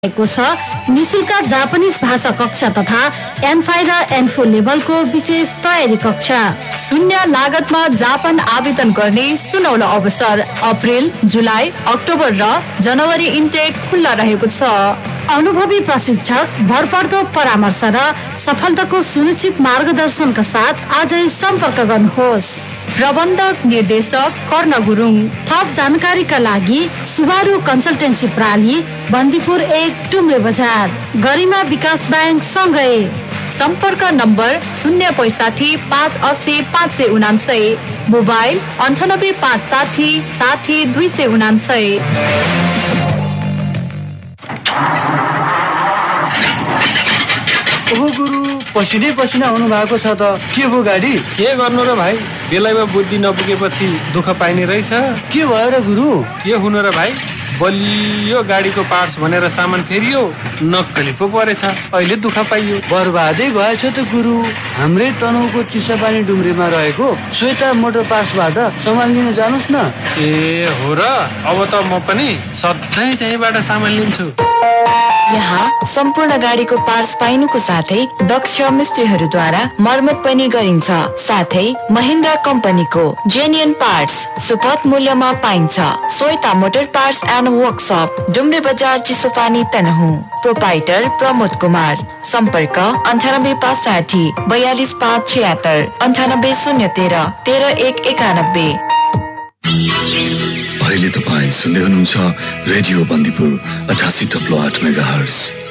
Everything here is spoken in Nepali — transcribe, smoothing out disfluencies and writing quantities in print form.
निशुल्क जापानिज भाषा कक्षा तथा N5 र N4 लेभलको विशेष तयारी कक्षा। शून्य लागतमा जापान आवेदन गर्ने सुनौलो अवसर। अप्रिल, जुलाई, अक्टोबर र जनवरी इन्टेक खुल्ला रहेको छ। अनुभवी प्रशिक्षक, भरपर्दो परामर्श र सफलताको सुनिश्चित मार्गदर्शनका साथ आजै सम्पर्क गर्नुहोस्। प्रबन्धक निर्देशक कर्ण गुरुङ। थप जानकारीका लागि सुबारु कन्सल्टेन्सी प्राली, बन्दीपुर 1, टुम्रे बजार, गरिमा विकास ब्याङ्क सँगै। सम्पर्क नम्बर 065 580 579, मोबाइल 98 560 60 279। ओहो गुरु, पसिनै पसिना हुनु भएको छ त के भयो गाडी? के गर्नु र भाइ, बेलैमा बुद्धि नपुगेपछि दुःख पाइने रहेछ। के भयो र गुरु? के हुनु र भाइ, बलियो गाडीको पार्ट्स भनेर सामान फेरियो, नक्कली पो परेछ, अहिले दुःख पाइयो। बर्बादै भएछ त गुरु। हाम्रै तनहुको चिसापानी डुम्रेमा रहेको श्वेता मोटर पार्ट्सबाट सामान लिन जानुस् न। ए हो र, अब त म पनि सधैँ त्यहीँबाट सामान लिन्छु। यहाँ सम्पूर्ण गाडीको पार्ट्स पाइनुको साथै दक्ष मिस्त्रीहरूद्वारा मर्मत पनि गरिन्छ। साथै महिन्द्रा कम्पनीको जेन्युन पार्ट्स सुपथ मूल्यमा पाइन्छ। Shweta motor parts and workshop, Dumre बजार, चिसोपानी, तनहुँ। प्रोपाइटर प्रमोद कुमार। सम्पर्क 98 560 42 576, 98 013 13 191। अहिले तपाईँ सुन्दै हुनुहुन्छ रेडियो बन्दीपुर 88.8 मेगाहर्ज।